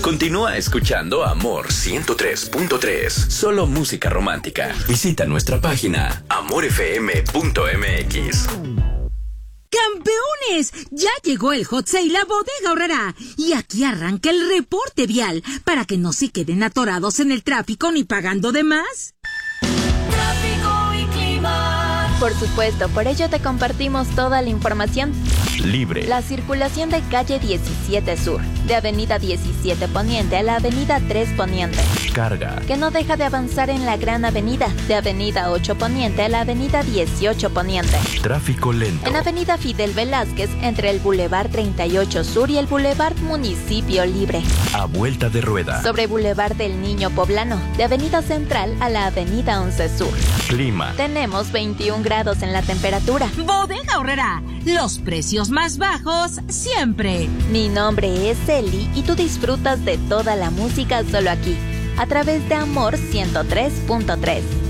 Continúa escuchando Amor 103.3. Solo música romántica. Visita nuestra página amorfm.mx. ¡Campeones! Ya llegó el Hot Sale a Bodega Aurrerá. Y aquí arranca el reporte vial para que no se queden atorados en el tráfico ni pagando de más. Tráfico y clima. Por supuesto, por ello te compartimos toda la información. Libre. La circulación de calle 17 Sur, de avenida 17 Poniente a la avenida 3 Poniente. Carga. Que no deja de avanzar en la Gran Avenida, de avenida 8 Poniente a la avenida 18 Poniente. Tráfico lento. En avenida Fidel Velázquez, entre el Boulevard 38 Sur y el Boulevard Municipio Libre. A vuelta de rueda. Sobre Boulevard del Niño Poblano, de avenida Central a la avenida 11 Sur. Clima. Tenemos 21 grados en la temperatura. Bodega Aurrerá, los precios más bajos siempre. Mi nombre es Eli y tú disfrutas de toda la música solo aquí, a través de Amor 103.3.